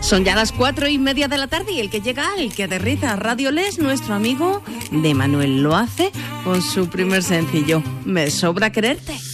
Son ya las 4:30 de la tarde y el que llega, el que aterriza a Radio Les, nuestro amigo de Manuel, lo hace con su primer sencillo, Me sobra quererte.